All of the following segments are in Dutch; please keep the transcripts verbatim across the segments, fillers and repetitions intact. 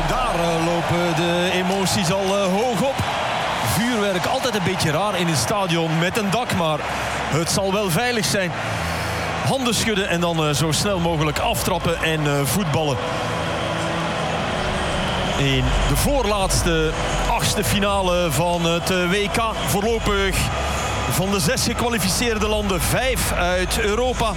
Daar uh, lopen de emoties al uh, hoog op. Vuurwerk, altijd een beetje raar in een stadion met een dak, maar het zal wel veilig zijn. Handen schudden en dan uh, zo snel mogelijk aftrappen en uh, voetballen. In de voorlaatste achtste finale van het uh, W K. Voorlopig van de zes gekwalificeerde landen, vijf uit Europa.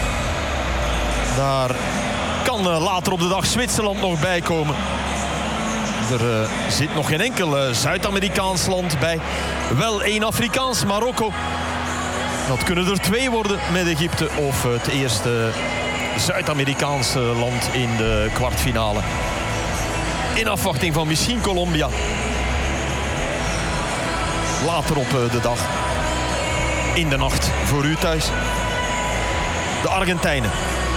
Daar kan uh, later op de dag Zwitserland nog bij komen. Er uh, zit nog geen enkel uh, Zuid-Amerikaans land bij. Wel één Afrikaans, Marokko. Dat kunnen er twee worden met Egypte. Of het eerste Zuid-Amerikaanse land in de kwartfinale. In afwachting van misschien Colombia. Later op uh, de dag. In de nacht voor u thuis. De Argentijnen.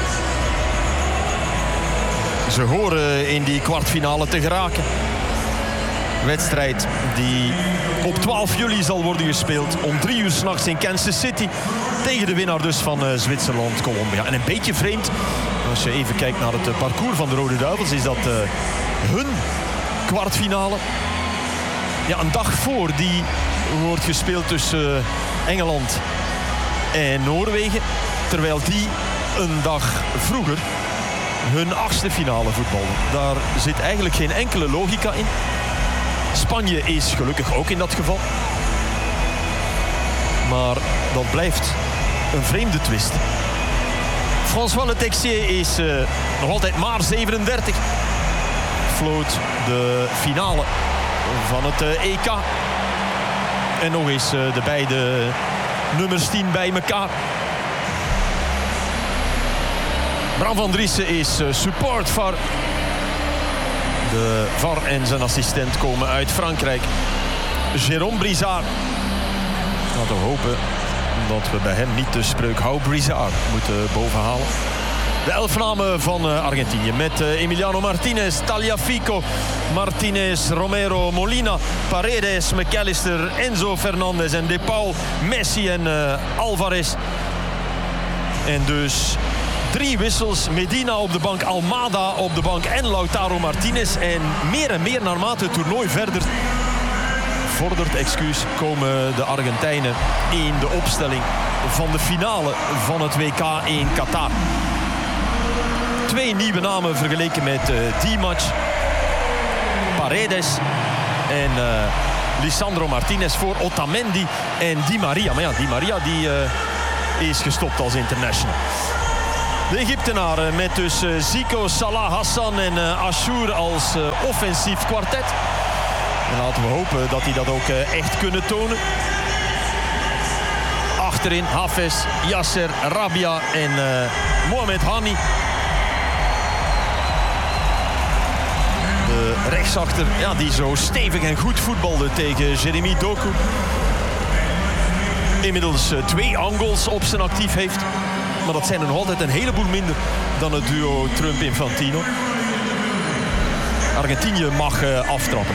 Ze horen in die kwartfinale te geraken. Wedstrijd die op twaalf juli zal worden gespeeld. Om drie uur 's nachts in Kansas City. Tegen de winnaar dus van uh, Zwitserland-Colombia. En een beetje vreemd, als je even kijkt naar het uh, parcours van de Rode Duivels, is dat uh, hun kwartfinale ja, een dag voor die wordt gespeeld tussen uh, Engeland en Noorwegen. Terwijl die een dag vroeger hun achtste finale voetballen. Daar zit eigenlijk geen enkele logica in. Spanje is gelukkig ook in dat geval. Maar dat blijft een vreemde twist. François Le Texier is uh, nog altijd maar zevenendertig. Floot de finale van het uh, E K. En nog eens uh, de beide nummers tien bij elkaar. Bram van Driessen is uh, support V A R. De V A R en zijn assistent komen uit Frankrijk. Jérôme Brizard. Laten we hopen dat we bij hem niet de spreuk Hou Brizard moeten bovenhalen. De elf namen van uh, Argentinië met uh, Emiliano Martinez, Tagliafico, Martinez, Romero, Molina, Paredes, McAllister, Enzo Fernandez en De Paul, Messi en uh, Alvarez. En dus drie wissels, Medina op de bank, Almada op de bank en Lautaro Martinez. En meer en meer naarmate het toernooi verder vordert, excuus, komen de Argentijnen in de opstelling van de finale van het W K in Qatar. Twee nieuwe namen vergeleken met uh, die match. Paredes en uh, Lisandro Martinez voor Otamendi en Di Maria. Maar ja, Di Maria die, uh, is gestopt als international. De Egyptenaren met dus uh, Zico, Salah, Hassan en uh, Ashour als uh, offensief kwartet. En laten we hopen dat die dat ook uh, echt kunnen tonen. Achterin Hafez, Yasser, Rabia en uh, Mohamed Hani. De rechtsachter, ja, die zo stevig en goed voetbalde tegen Jeremy Doku. Inmiddels uh, twee angles op zijn actief heeft. Maar dat zijn er nog altijd een heleboel minder dan het duo Trump-Infantino. Argentinië mag uh, aftrappen.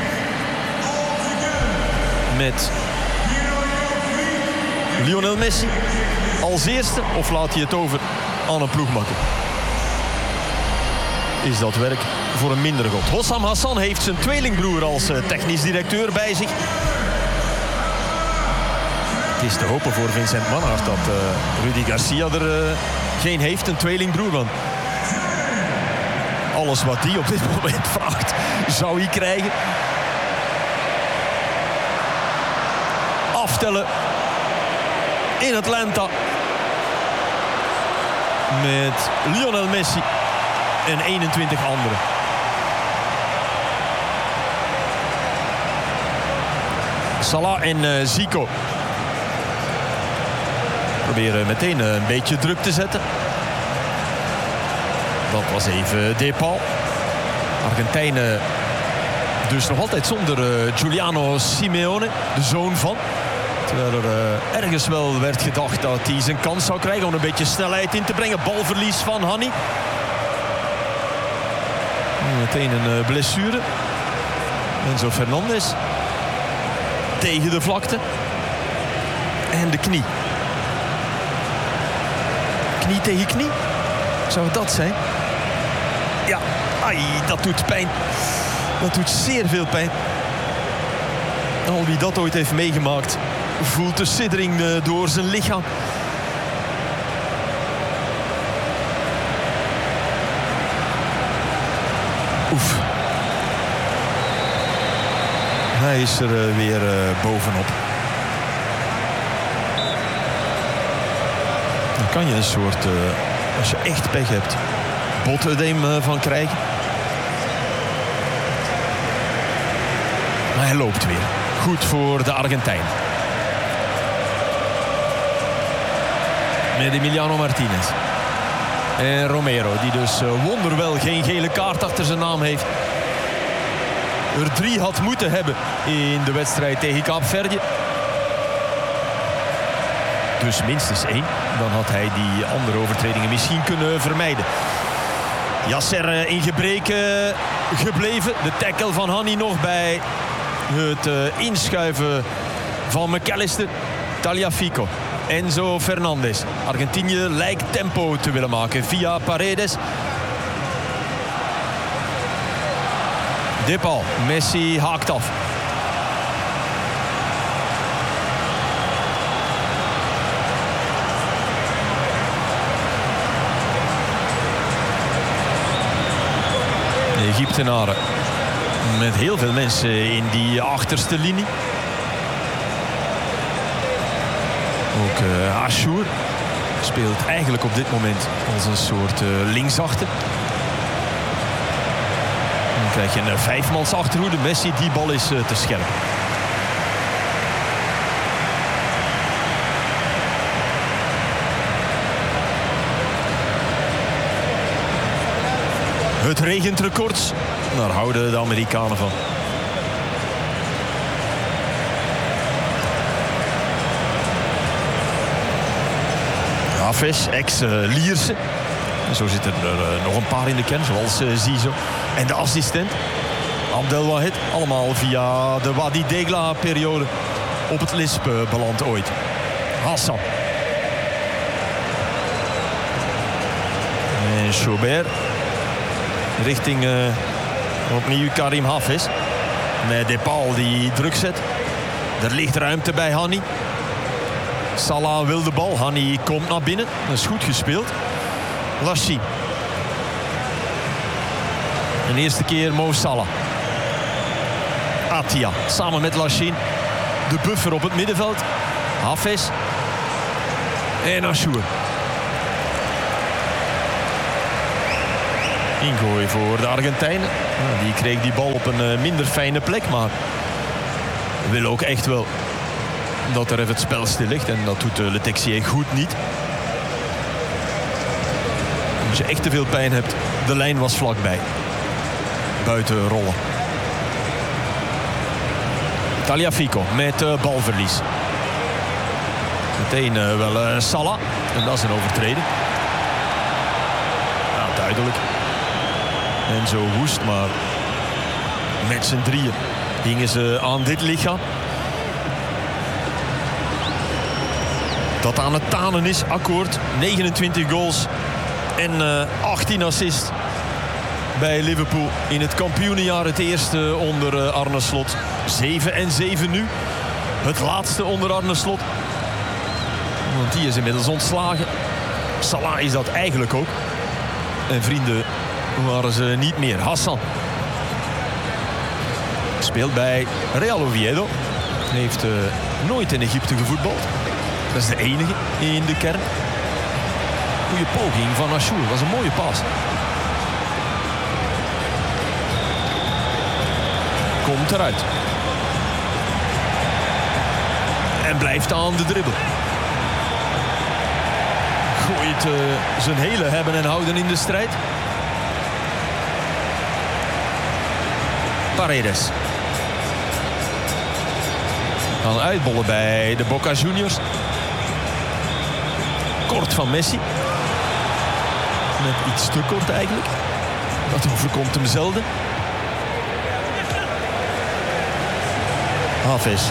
Met Lionel Messi als eerste, of laat hij het over aan een ploegmakker? Is dat werk voor een mindere god. Hossam Hassan heeft zijn tweelingbroer als uh, technisch directeur bij zich. Het is te hopen voor Vincent Manhart dat uh, Rudy Garcia er uh, geen heeft, een tweelingbroer. Want alles wat die op dit moment vraagt, zou hij krijgen. Aftellen in Atlanta met Lionel Messi en eenentwintig anderen. Salah en uh, Zico proberen meteen uh, een beetje druk te zetten. Dat was even De Paul. Argentijnen dus nog altijd zonder uh, Giuliano Simeone, de zoon van. Terwijl er uh, ergens wel werd gedacht dat hij zijn kans zou krijgen om een beetje snelheid in te brengen. Balverlies van Hani. Meteen een uh, blessure. Enzo Fernandez. Tegen de vlakte. En de knie. Knie tegen knie. Zou het dat zijn? Ja, ai, dat doet pijn. Dat doet zeer veel pijn. Al wie dat ooit heeft meegemaakt, voelt de siddering door zijn lichaam. Oef. Hij is er weer bovenop. Dan kan je een soort, uh, als je echt pech hebt, botedeem uh, van krijgen. Maar hij loopt weer. Goed voor de Argentijn. Met Emiliano Martinez. En Romero, die dus uh, wonderwel geen gele kaart achter zijn naam heeft. Er drie had moeten hebben in de wedstrijd tegen Kaapverdië. Dus minstens één. Dan had hij die andere overtredingen misschien kunnen vermijden. Yasser in gebreken gebleven. De tackle van Hani nog bij het uh, inschuiven van McAllister. Tagliafico. Enzo Fernandez. Argentinië lijkt tempo te willen maken via Paredes. Depal. Messi haakt af. De Egyptenaren met heel veel mensen in die achterste linie. Ook uh, Ashour speelt eigenlijk op dit moment als een soort uh, linksachter. Dan krijg je een vijfmans achterhoede. Messi, die bal is uh, te scherp. Het regent records. Daar houden de Amerikanen van. Hafez, ex-Lierse. Zo zitten er uh, nog een paar in de kern, zoals uh, Zizou. En de assistent, Abdelwahid. Allemaal via de Wadi Degla-periode op het Lisp uh, beland ooit. Hassan. En Chaubert. Richting uh, opnieuw Karim Hafez. Met Depal die druk zet. Er ligt ruimte bij Hani. Salah wil de bal. Hani komt naar binnen. Dat is goed gespeeld. Lachi. De eerste keer Mo Salah. Atia samen met Lachi. De buffer op het middenveld. Hafez. En Ashour. Ingooi voor de Argentijnen. Die kreeg die bal op een minder fijne plek. Maar wil ook echt wel dat er even het spel stil ligt. En dat doet Le Texier goed niet. Als je echt te veel pijn hebt, de lijn was vlakbij. Buiten rollen. Tagliafico met uh, balverlies. Meteen uh, wel uh, Salah. En dat is een overtreding. Ja, duidelijk. En zo woest, maar met z'n drieën hingen ze aan dit lichaam. Dat aan het tanen is, akkoord. negenentwintig goals en uh, achttien assists bij Liverpool in het kampioenenjaar. Het eerste onder uh, Arne Slot. zeven en zeven nu. Het laatste onder Arne Slot. Want die is inmiddels ontslagen. Salah is dat eigenlijk ook. En vrienden waren ze niet meer. Hassan speelt bij Real Oviedo. Heeft uh, nooit in Egypte gevoetbald. Dat is de enige in de kern. Goeie poging van Ashour. Dat was een mooie pas. Komt eruit. En blijft aan de dribbel. Gooit uh, zijn hele hebben en houden in de strijd. Paredes. Gaan uitbollen bij de Boca Juniors. Kort van Messi. Net iets te kort eigenlijk. Dat overkomt hem zelden. Hafez.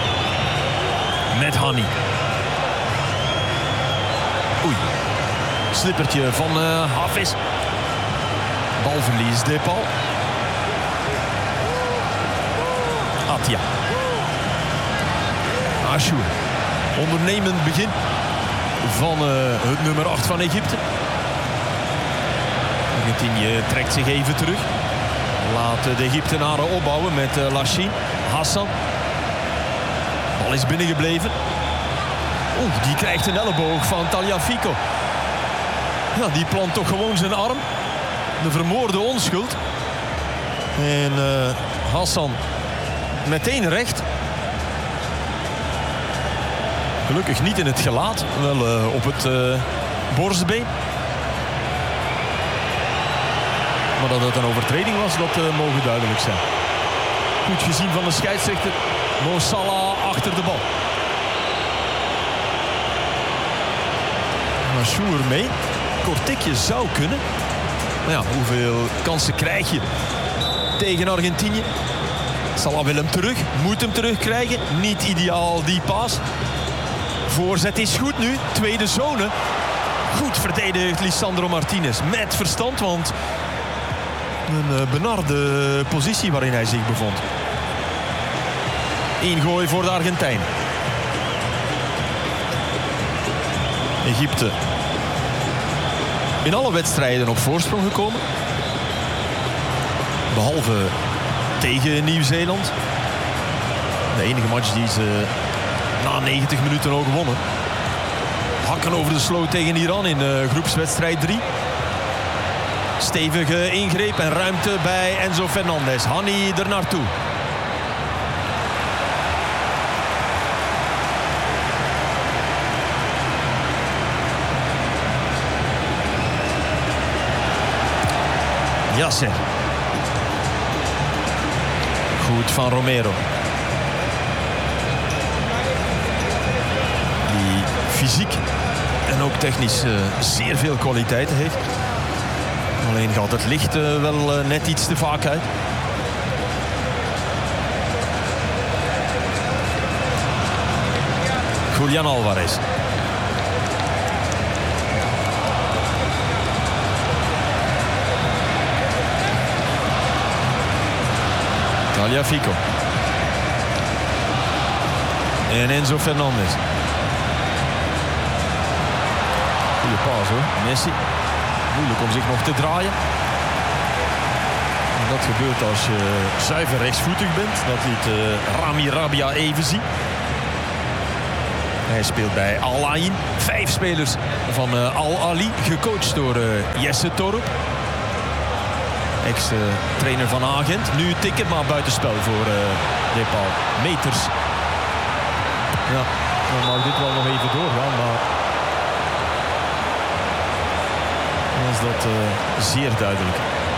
Met Hani. Oei. Slippertje van uh, Hafiz. Balverlies Depal. Atia. Achour. Ondernemend begin van uh, het nummer acht van Egypte. Argentinië trekt zich even terug. Laat de Egyptenaren opbouwen met uh, Lachine. Hassan. Bal is binnengebleven. Oeh, die krijgt een elleboog van Tagliafico. Ja, die plant toch gewoon zijn arm. De vermoorde onschuld. En uh, Hassan meteen recht. Gelukkig niet in het gelaat. Wel uh, op het uh, borstbeen. Maar dat het een overtreding was, dat uh, mogen duidelijk zijn. Goed gezien van de scheidsrechter. Mo Salah achter de bal. Achour mee. Kort tikje zou kunnen. Maar ja, hoeveel kansen krijg je tegen Argentinië? Salah wil hem terug. Moet hem terugkrijgen. Niet ideaal die paas. Voorzet is goed nu. Tweede zone. Goed verdedigd Lisandro Martinez. Met verstand, want een uh, benarde positie waarin hij zich bevond. Ingooi voor de Argentijn. Egypte in alle wedstrijden op voorsprong gekomen. Behalve tegen Nieuw-Zeeland. De enige match die ze na negentig minuten ook wonnen. Hakken over de sloot tegen Iran in uh, groepswedstrijd drie. Stevige ingreep en ruimte bij Enzo Fernandez. Hani er naartoe. Yasser. Goed van Romero. Die fysiek en ook technisch uh, zeer veel kwaliteiten heeft. Alleen gaat het licht uh, wel uh, net iets te vaak uit. Julian Alvarez. Tagliafico. En Enzo Fernandez. Goeie paas hoor. Messi. Moeilijk om zich nog te draaien. En dat gebeurt als je zuiver rechtsvoetig bent. Dat liet uh, Rami Rabia even zien. Hij speelt bij Al Ain. Vijf spelers van uh, Al Ali. Gecoacht door uh, Jesse Torup. Ex-trainer van Agent. Nu tikken, maar buitenspel voor uh, Depal. Meters. Ja, dan mag dit wel nog even doorgaan, maar dan is dat uh, zeer duidelijk.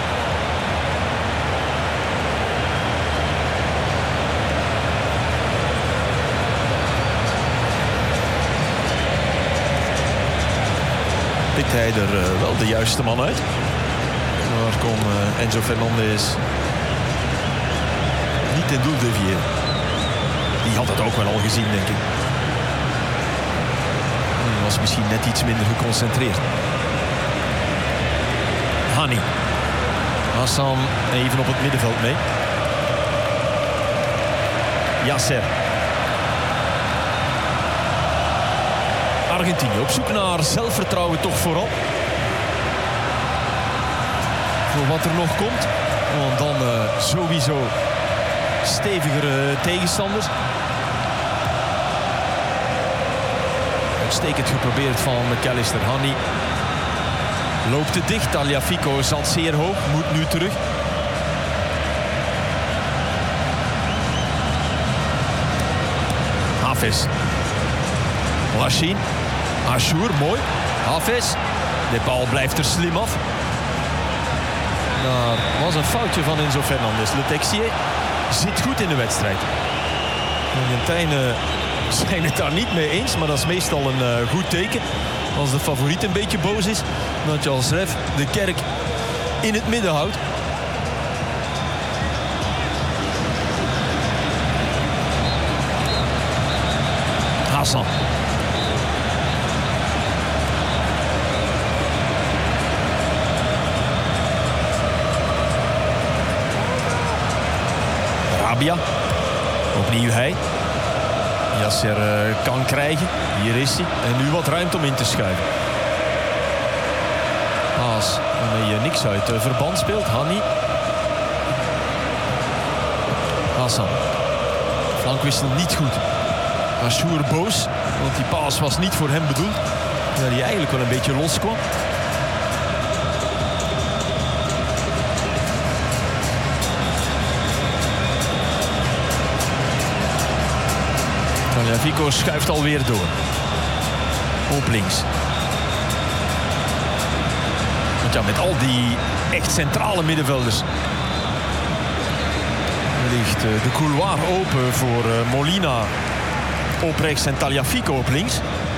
Pikt hij er uh, wel de juiste man uit. Daar kon uh, Enzo Fernandez niet in doel deviëren. Die had het ook wel al gezien, denk ik. Hij was misschien net iets minder geconcentreerd. Hani. Hassan even op het middenveld mee. Yasser. Argentinië op zoek naar zelfvertrouwen toch vooral. Voor wat er nog komt. Want dan uh, sowieso stevigere tegenstanders. Uitstekend geprobeerd van McAllister. Hani loopt te dicht. Tagliafico zat zeer hoog. Moet nu terug. Hafiz. Lachine. Achour, mooi. Hafiz. De bal blijft er slim af. Dat was een foutje van Enzo Fernandez. Le Texier zit goed in de wedstrijd. De Argentijnen zijn het daar niet mee eens, maar dat is meestal een uh, goed teken. Als de favoriet een beetje boos is, dat je als ref de kerk in het midden houdt. Hassan. Antalya. Opnieuw hij. Yasser uh, kan krijgen. Hier is hij. En nu wat ruimte om in te schuiven. Paas waarmee je niks uit uh, verband speelt. Hani. Hassan. Flankwissel niet goed. Ashour boos. Want die paas was niet voor hem bedoeld. Ja, die eigenlijk wel een beetje los kwam. Tagliafico schuift alweer door. Op links. Want ja, met al die echt centrale middenvelders ligt uh, de couloir open voor uh, Molina op rechts en Tagliafico op links.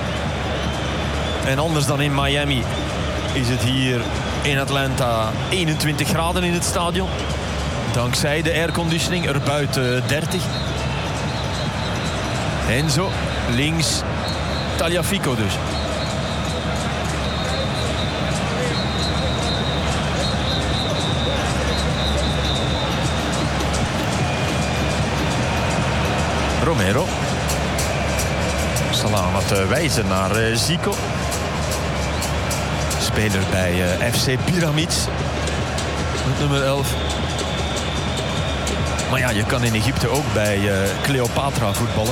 En anders dan in Miami is het hier in Atlanta eenentwintig graden in het stadion. Dankzij de airconditioning, er buiten dertig. Enzo, links, Tagliafico dus. Romero. Salah aan het wijzen naar uh, Zico. Speler bij uh, F C Pyramids. Met nummer elf. Maar ja, je kan in Egypte ook bij uh, Cleopatra voetballen.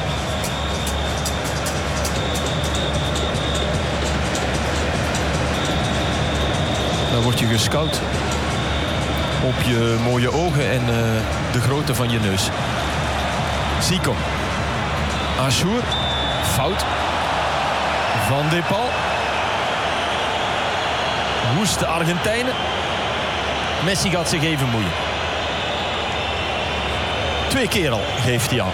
Dan word je gescout op je mooie ogen en uh, de grootte van je neus. Zico. Ashour. Fout. Van de Paul. Woest de Argentijnen. Messi gaat zich even moeien. Twee keer al geeft hij aan.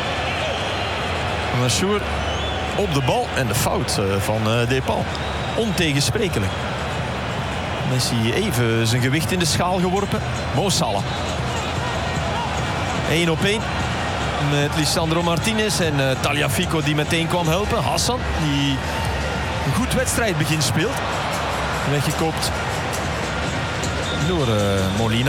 Ashour op de bal en de fout van De Paul. Ontegensprekelijk. Messi even zijn gewicht in de schaal geworpen. Mo Salah. Eén op één. Met Lisandro Martinez en uh, Tagliafico die meteen kwam helpen. Hassan die een goed wedstrijdbegin speelt. Weggekopt door uh, Molina.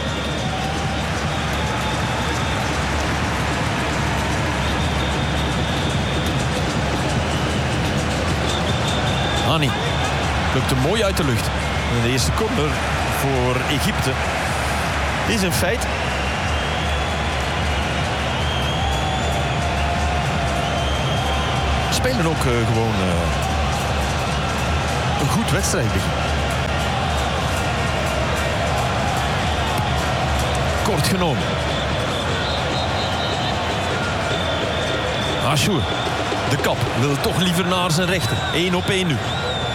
Hani plukt hem mooi uit de lucht. En de eerste corner voor Egypte is een feit. Spelen ook uh, gewoon uh, een goed wedstrijdbegin. Kort genomen. Ashour. De kap wil toch liever naar zijn rechter. Eén op één nu.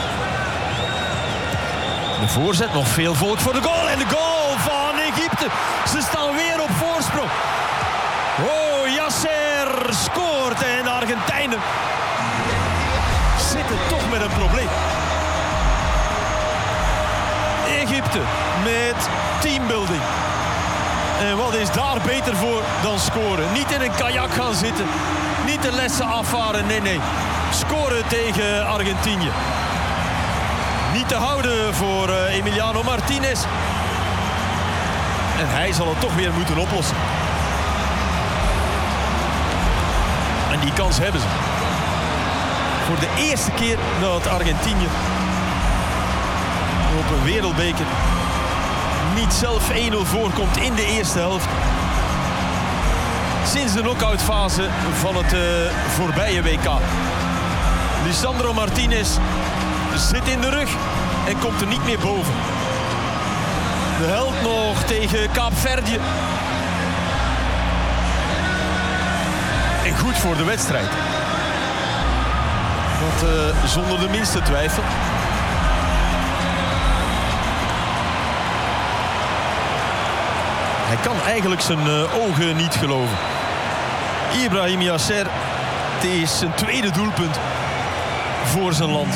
De voorzet, nog veel volk voor de goal. En de goal van Egypte. Ze staan weer op voorsprong. Oh, Yasser scoort en de Argentijnen zitten toch met een probleem. Egypte met teambuilding. En wat is daar beter voor dan scoren? Niet in een kajak gaan zitten. Niet de lessen afvaren. Nee, nee. Scoren tegen Argentinië. Niet te houden voor uh, Emiliano Martinez. En hij zal het toch weer moeten oplossen. En die kans hebben ze. Voor de eerste keer dat Argentinië op een wereldbeker niet zelf één nul voorkomt in de eerste helft. Sinds de knock-outfase van het uh, voorbije W K. Lisandro Martinez zit in de rug en komt er niet meer boven. De held nog tegen Kaapverdië. En goed voor de wedstrijd. Want uh, zonder de minste twijfel. Hij kan eigenlijk zijn uh, ogen niet geloven. Ibrahim Yasser, het is zijn tweede doelpunt voor zijn land.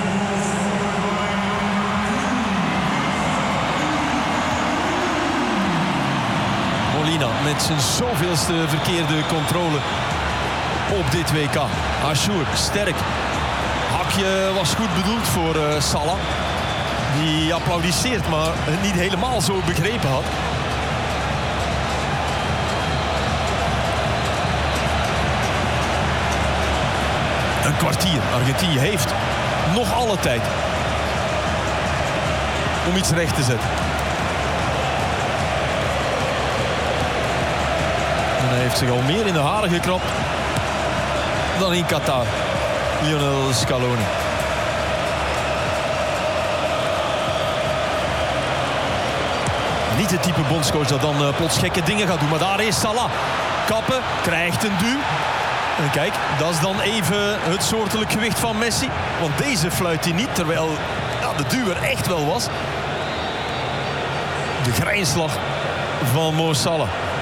Molina met zijn zoveelste verkeerde controle op dit W K. Ashour, sterk. Hakje was goed bedoeld voor uh, Salah. Die applaudisseert, maar het niet helemaal zo begrepen had. Een kwartier. Argentinië heeft nog alle tijd om iets recht te zetten. En hij heeft zich al meer in de haren gekrapt dan in Qatar. Lionel Scaloni. Niet het type bondscoach dat dan uh, plots gekke dingen gaat doen. Maar daar is Salah. Kappen, krijgt een duw. En kijk, dat is dan even het soortelijk gewicht van Messi. Want deze fluit hij niet, terwijl ja, de duw er echt wel was. De grijnslag van Mo Salah.